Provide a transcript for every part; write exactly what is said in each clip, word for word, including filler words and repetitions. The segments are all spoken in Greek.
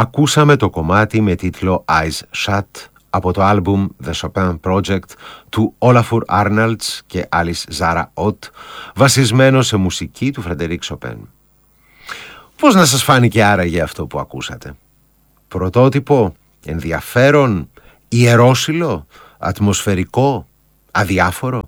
Ακούσαμε το κομμάτι με τίτλο Eyes Shut από το άλμπουμ The Chopin Project του Olafur Arnalds και Alice Zara Ott, βασισμένο σε μουσική του Φρεντερίκ Σοπέν. Πώς να σας φάνηκε άραγε αυτό που ακούσατε? Πρωτότυπο, ενδιαφέρον, ιερόσυλο, ατμοσφαιρικό, αδιάφορο?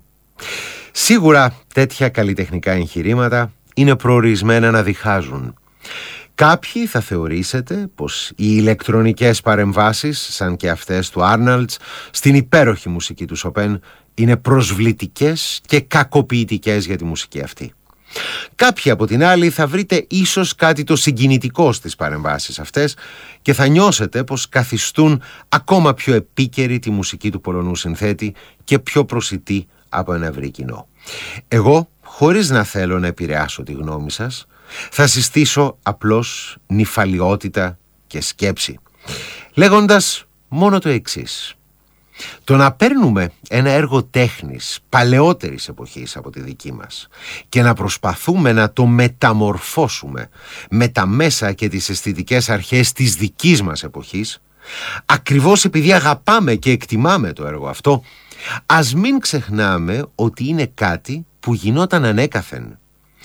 Σίγουρα τέτοια καλλιτεχνικά εγχειρήματα είναι προορισμένα να διχάζουν. Κάποιοι θα θεωρήσετε πως οι ηλεκτρονικές παρεμβάσεις, σαν και αυτές του Άρναλτς, στην υπέροχη μουσική του Σοπέν είναι προσβλητικές και κακοποιητικές για τη μουσική αυτή. Κάποιοι από την άλλη θα βρείτε ίσως κάτι το συγκινητικό στις παρεμβάσεις αυτές και θα νιώσετε πως καθιστούν ακόμα πιο επίκαιρη τη μουσική του Πολωνού συνθέτη και πιο προσιτή από ένα ευρύ κοινό. Εγώ, χωρίς να θέλω να επηρεάσω τη γνώμη σας, θα συστήσω απλώς νηφαλιότητα και σκέψη, λέγοντας μόνο το εξής. Το να παίρνουμε ένα έργο τέχνης παλαιότερης εποχής από τη δική μας και να προσπαθούμε να το μεταμορφώσουμε με τα μέσα και τις αισθητικές αρχές της δικής μας εποχής, ακριβώς επειδή αγαπάμε και εκτιμάμε το έργο αυτό, ας μην ξεχνάμε ότι είναι κάτι που γινόταν ανέκαθεν.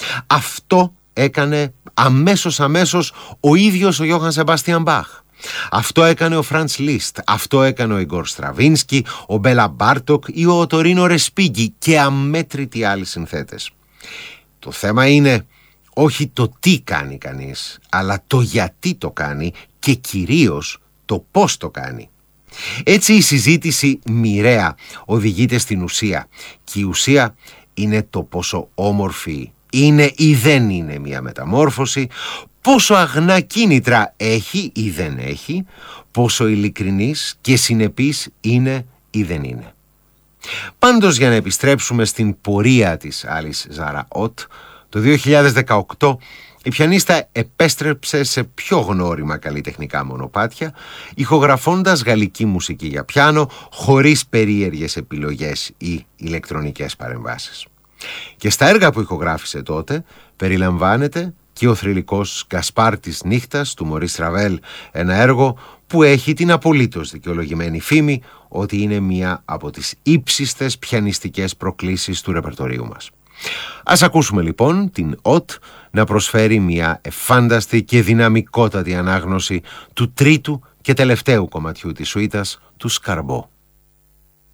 Αυτό έκανε αμέσως αμέσως ο ίδιος ο Γιώχαν Σεμπάστιαν Μπαχ. Αυτό έκανε ο Φραντς Λίστ, αυτό έκανε ο Ιγκόρ Στραβίνσκι, ο Μπέλα Μπάρτοκ ή ο Τορίνο Ρεσπίγκι και αμέτρητοι άλλοι συνθέτες. Το θέμα είναι όχι το τι κάνει κανείς, αλλά το γιατί το κάνει και κυρίως το πώς το κάνει. Έτσι η συζήτηση μοιραία οδηγείται στην ουσία και η ουσία είναι το πόσο όμορφη είναι ή δεν είναι μια μεταμόρφωση, πόσο αγνά κίνητρα έχει ή δεν έχει, πόσο ειλικρινής και συνεπής είναι ή δεν είναι. Πάντως, για να επιστρέψουμε στην πορεία της Alice Zara Ott, το δύο χιλιάδες δεκαοκτώ η πιανίστα επέστρεψε σε πιο γνώριμα καλλιτεχνικά μονοπάτια, ηχογραφώντας γαλλική μουσική για πιάνο χωρίς περίεργες επιλογές ή ηλεκτρονικές παρεμβάσεις. Και στα έργα που ηχογράφησε τότε περιλαμβάνεται και ο θρυλικός Γκασπάρ της νύχτας του Μωρίς Ραβέλ, ένα έργο που έχει την απολύτως δικαιολογημένη φήμη ότι είναι μία από τις ύψιστες πιανιστικές προκλήσεις του ρεπερτορίου μας. Ας ακούσουμε λοιπόν την Ott να προσφέρει μια εφάνταστη και δυναμικότατη ανάγνωση του τρίτου και τελευταίου κομματιού της σουίτας του Σκαρμπό.